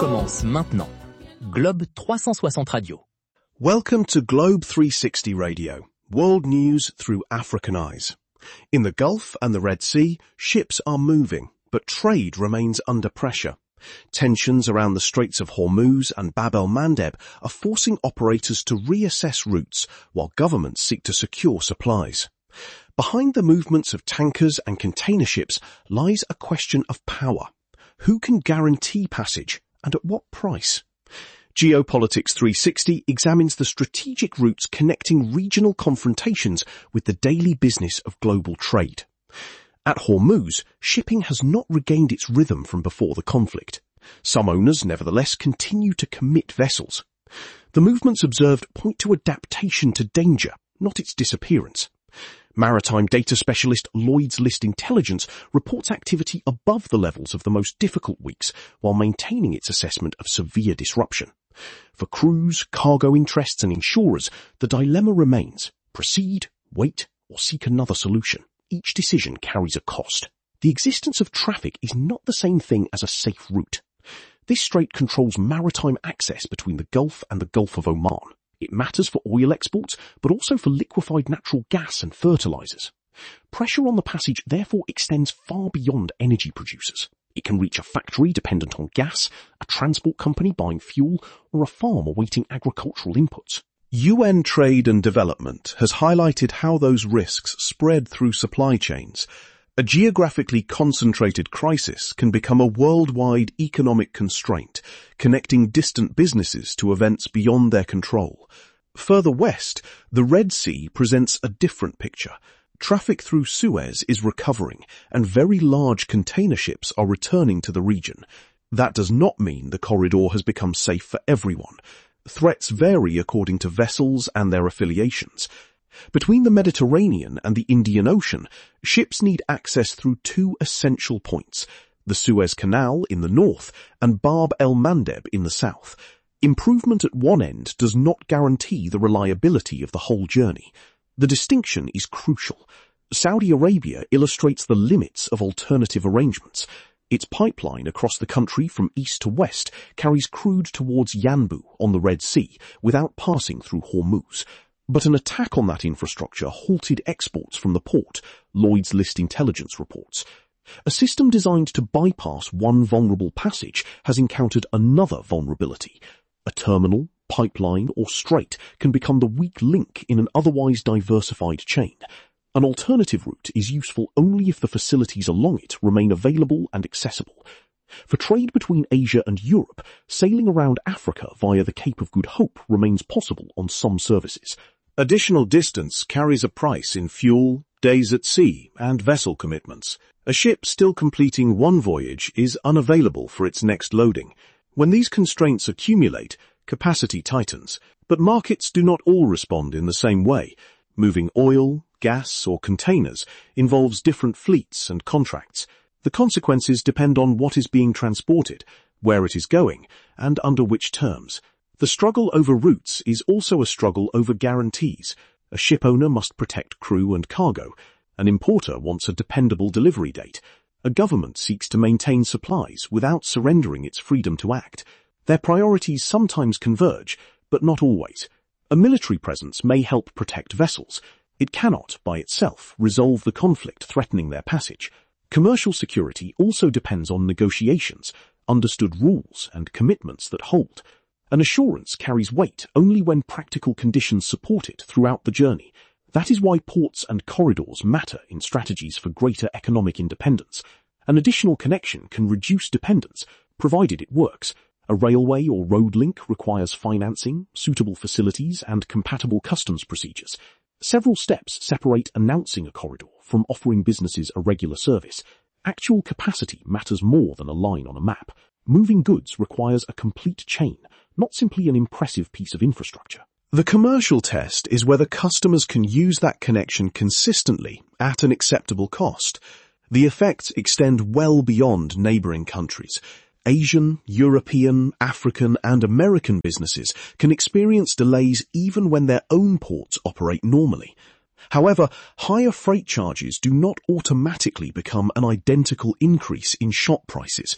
commence maintenant. Globe 360 Radio. Welcome to Globe 360 Radio, world news through African eyes. In the Gulf and the Red Sea, ships are moving, but trade remains under pressure. Tensions around the Straits of Hormuz and Bab el-Mandeb are forcing operators to reassess routes while governments seek to secure supplies. Behind the movements of tankers and container ships lies a question of power. Who can guarantee passage, and at what price? Geopolitics 360 examines the strategic routes connecting regional confrontations with the daily business of global trade. At Hormuz, shipping has not regained its rhythm from before the conflict. Some owners, nevertheless, continue to commit vessels. The movements observed point to adaptation to danger, not its disappearance. Maritime data specialist Lloyd's List Intelligence reports activity above the levels of the most difficult weeks while maintaining its assessment of severe disruption. For crews, cargo interests and insurers, the dilemma remains: proceed, wait, or seek another solution. Each decision carries a cost. The existence of traffic is not the same thing as a safe route. This strait controls maritime access between the Gulf and the Gulf of Oman. It matters for oil exports, but also for liquefied natural gas and fertilizers. Pressure on the passage therefore extends far beyond energy producers. It can reach a factory dependent on gas, a transport company buying fuel, or a farm awaiting agricultural inputs. UN Trade and Development has highlighted how those risks spread through supply chains. A geographically concentrated crisis can become a worldwide economic constraint, connecting distant businesses to events beyond their control. Further west, the Red Sea presents a different picture. Traffic through Suez is recovering, and very large container ships are returning to the region. That does not mean the corridor has become safe for everyone. Threats vary according to vessels and their affiliations. Between the Mediterranean and the Indian Ocean, ships need access through two essential points: the Suez Canal in the north and Bab el-Mandeb in the south. Improvement at one end does not guarantee the reliability of the whole journey. The distinction is crucial. Saudi Arabia illustrates the limits of alternative arrangements. Its pipeline across the country from east to west carries crude towards Yanbu on the Red Sea without passing through Hormuz. But an attack on that infrastructure halted exports from the port, Lloyd's List Intelligence reports. A system designed to bypass one vulnerable passage has encountered another vulnerability. A terminal, pipeline, or strait can become the weak link in an otherwise diversified chain. An alternative route is useful only if the facilities along it remain available and accessible. For trade between Asia and Europe, sailing around Africa via the Cape of Good Hope remains possible on some services. Additional distance carries a price in fuel, days at sea, and vessel commitments. A ship still completing one voyage is unavailable for its next loading. When these constraints accumulate, capacity tightens. But markets do not all respond in the same way. Moving oil, gas, or containers involves different fleets and contracts. The consequences depend on what is being transported, where it is going, and under which terms. The struggle over routes is also a struggle over guarantees. A ship owner must protect crew and cargo. An importer wants a dependable delivery date. A government seeks to maintain supplies without surrendering its freedom to act. Their priorities sometimes converge, but not always. A military presence may help protect vessels. It cannot, by itself, resolve the conflict threatening their passage. Commercial security also depends on negotiations, understood rules, and commitments that hold. An assurance carries weight only when practical conditions support it throughout the journey. That is why ports and corridors matter in strategies for greater economic independence. An additional connection can reduce dependence, provided it works. A railway or road link requires financing, suitable facilities, and compatible customs procedures. Several steps separate announcing a corridor from offering businesses a regular service. Actual capacity matters more than a line on a map. Moving goods requires a complete chain, not simply an impressive piece of infrastructure. The commercial test is whether customers can use that connection consistently at an acceptable cost. The effects extend well beyond neighboring countries. Asian, European, African, and American businesses can experience delays even when their own ports operate normally. However, higher freight charges do not automatically become an identical increase in shop prices.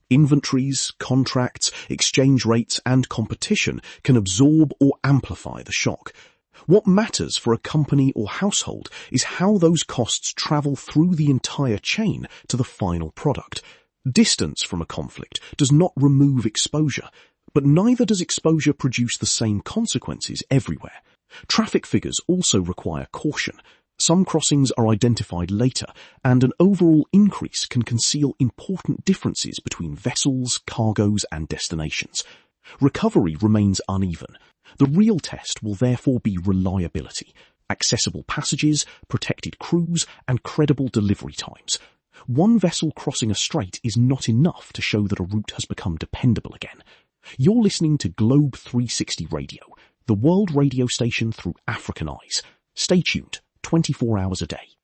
Inventories, contracts, exchange rates and competition can absorb or amplify the shock. What matters for a company or household is how those costs travel through the entire chain to the final product. Distance from a conflict does not remove exposure, but neither does exposure produce the same consequences everywhere. Traffic figures also require caution. Some crossings are identified later, and an overall increase can conceal important differences between vessels, cargoes, and destinations. Recovery remains uneven. The real test will therefore be reliability, accessible passages, protected crews, and credible delivery times. One vessel crossing a strait is not enough to show that a route has become dependable again. You're listening to Globe 360 Radio, the world radio station through African eyes. Stay tuned, 24 hours a day.